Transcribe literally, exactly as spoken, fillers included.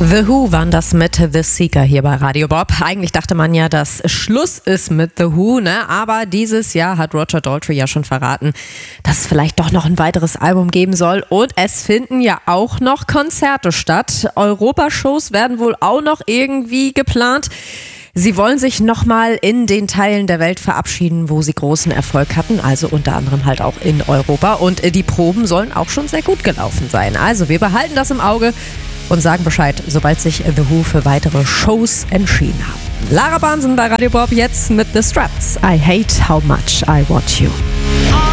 The Who waren das mit The Seeker hier bei Radio Bob. Eigentlich dachte man ja, dass Schluss ist mit The Who, ne? Aber dieses Jahr hat Roger Daltrey ja schon verraten, dass es vielleicht doch noch ein weiteres Album geben soll. Und es finden ja auch noch Konzerte statt. Europashows werden wohl auch noch irgendwie geplant. Sie wollen sich nochmal in den Teilen der Welt verabschieden, wo sie großen Erfolg hatten, also unter anderem halt auch in Europa. Und die Proben sollen auch schon sehr gut gelaufen sein. Also wir behalten das im Auge und sagen Bescheid, sobald sich The Who für weitere Shows entschieden haben. Lara Bahnsen bei Radio Bob jetzt mit The Straps. I hate how much I want you.